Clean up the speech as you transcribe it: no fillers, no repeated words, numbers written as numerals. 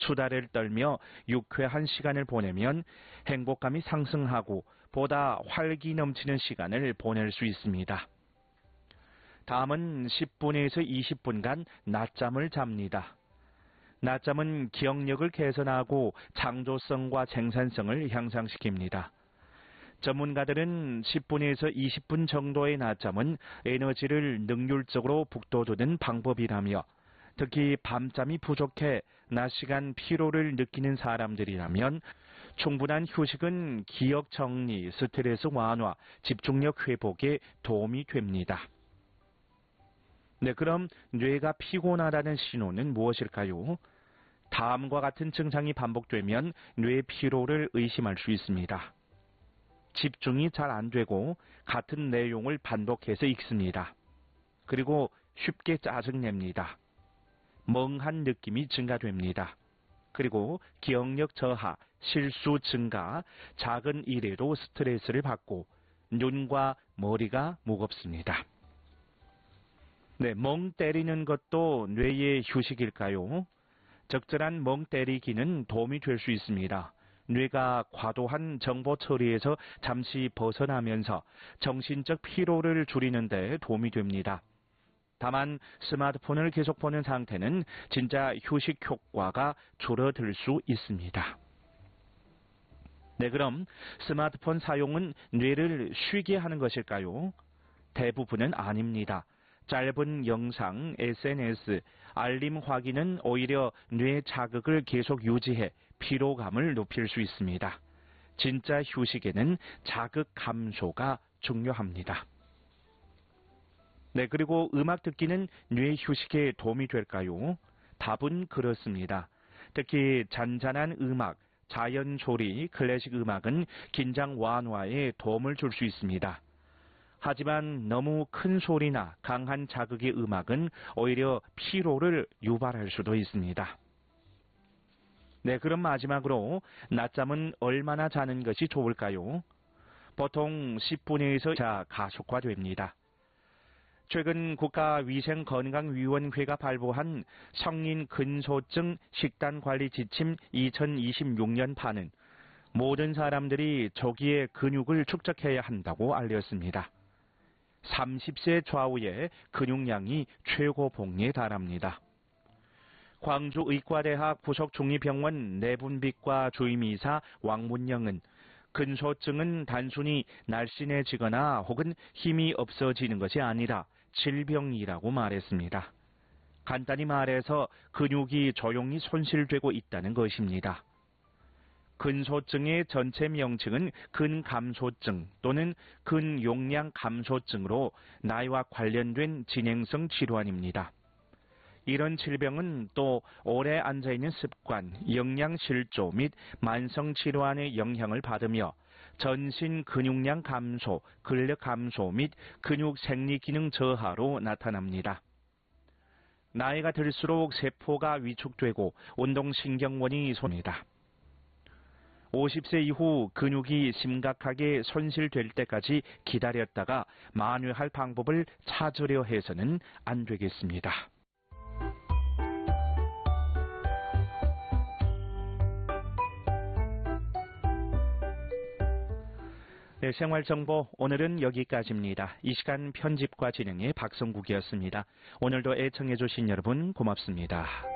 수다를 떨며 유쾌한 시간을 보내면 행복감이 상승하고 보다 활기 넘치는 시간을 보낼 수 있습니다. 다음은 10분에서 20분간 낮잠을 잡니다. 낮잠은 기억력을 개선하고 창조성과 생산성을 향상시킵니다. 전문가들은 10분에서 20분 정도의 낮잠은 에너지를 능률적으로 북돋우는 방법이라며 특히 밤잠이 부족해 낮 시간 피로를 느끼는 사람들이라면 충분한 휴식은 기억 정리, 스트레스 완화, 집중력 회복에 도움이 됩니다. 네, 그럼 뇌가 피곤하다는 신호는 무엇일까요? 다음과 같은 증상이 반복되면 뇌 피로를 의심할 수 있습니다. 집중이 잘 안 되고 같은 내용을 반복해서 읽습니다. 그리고 쉽게 짜증냅니다. 멍한 느낌이 증가됩니다. 그리고 기억력 저하, 실수 증가, 작은 일에도 스트레스를 받고 눈과 머리가 무겁습니다. 네, 멍 때리는 것도 뇌의 휴식일까요? 적절한 멍 때리기는 도움이 될 수 있습니다. 뇌가 과도한 정보 처리에서 잠시 벗어나면서 정신적 피로를 줄이는 데 도움이 됩니다. 다만 스마트폰을 계속 보는 상태는 진짜 휴식 효과가 줄어들 수 있습니다. 네, 그럼 스마트폰 사용은 뇌를 쉬게 하는 것일까요? 대부분은 아닙니다. 짧은 영상, SNS, 알림 확인은 오히려 뇌 자극을 계속 유지해 피로감을 높일 수 있습니다. 진짜 휴식에는 자극 감소가 중요합니다. 네, 그리고 음악 듣기는 뇌 휴식에 도움이 될까요? 답은 그렇습니다. 특히 잔잔한 음악, 자연 소리, 클래식 음악은 긴장 완화에 도움을 줄 수 있습니다. 하지만 너무 큰 소리나 강한 자극의 음악은 오히려 피로를 유발할 수도 있습니다. 네, 그럼 마지막으로 낮잠은 얼마나 자는 것이 좋을까요? 보통 10분에서 가속화됩니다. 최근 국가위생건강위원회가 발부한 성인 근소증 식단관리 지침 2026년판은 모든 사람들이 조기에 근육을 축적해야 한다고 알렸습니다. 30세 좌우의 근육량이 최고봉에 달합니다. 광주의과대학 부속중리병원 내분비과 주임의사 왕문영은 근소증은 단순히 날씬해지거나 혹은 힘이 없어지는 것이 아니라 질병이라고 말했습니다. 간단히 말해서 근육이 조용히 손실되고 있다는 것입니다. 근소증의 전체 명칭은 근감소증 또는 근용량 감소증으로 나이와 관련된 진행성 질환입니다. 이런 질병은 또 오래 앉아있는 습관, 영양 실조 및 만성 질환의 영향을 받으며 전신 근육량 감소, 근력 감소 및 근육 생리 기능 저하로 나타납니다. 나이가 들수록 세포가 위축되고 운동신경원이 손이다. 50세 이후 근육이 심각하게 손실될 때까지 기다렸다가 만회할 방법을 찾으려 해서는 안 되겠습니다. 네, 생활정보 오늘은 여기까지입니다. 이 시간 편집과 진행의 박성국이었습니다. 오늘도 애청해 주신 여러분 고맙습니다.